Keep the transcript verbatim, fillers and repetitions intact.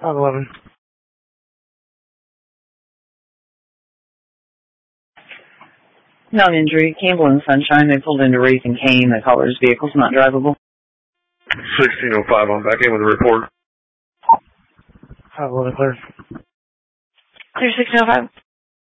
five eleven. Non-injury, Campbell and Sunshine, they pulled into Raising Cane. The caller's vehicle's not drivable. sixteen oh five, I'm back in with a report. five eleven, clear. Clear sixteen oh five.